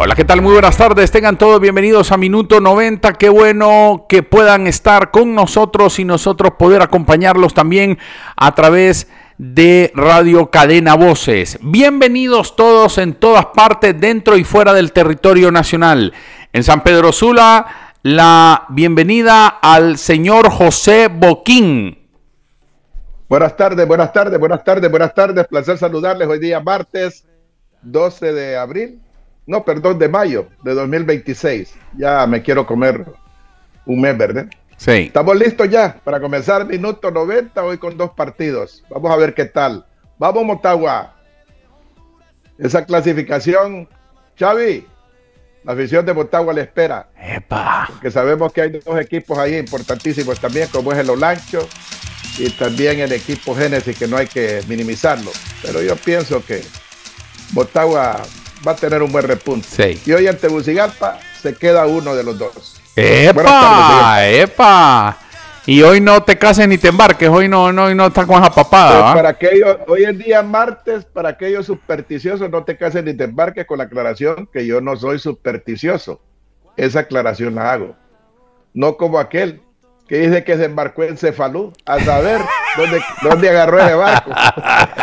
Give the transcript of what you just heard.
Hola, ¿qué tal? Muy buenas tardes. Tengan todos bienvenidos a Minuto 90. Qué bueno que puedan estar con nosotros y nosotros poder acompañarlos también a través de Radio Cadena Voces. Bienvenidos todos en todas partes, dentro y fuera del territorio nacional. En San Pedro Sula, la bienvenida al señor José Boquín. Buenas tardes, buenas tardes, buenas tardes, buenas tardes. Placer saludarles hoy día martes 12 de abril. No, perdón, de mayo de 2026. Ya me quiero comer un mes, ¿verdad? Sí. Estamos listos ya para comenzar Minuto 90 hoy con 2 partidos. Vamos a ver qué tal. Vamos, Motagua. Esa clasificación, Xavi, la afición de Motagua le espera. ¡Epa! Porque sabemos que hay 2 equipos ahí importantísimos también, como es el Olancho y también el equipo Génesis, que no hay que minimizarlo. Pero yo pienso que Motagua va a tener un buen repunte. Sí. Y hoy ante Tegucigalpa se queda uno de los dos. ¡Epa! ¡Epa! Y hoy no te cases ni te embarques, hoy no estás con esa papada. Pues para aquellos, hoy es día martes, para aquellos supersticiosos, no te cases ni te embarques, con la aclaración que yo no soy supersticioso. Esa aclaración la hago. No como aquel que dice que se embarcó en Cefalú, a saber dónde agarró ese barco.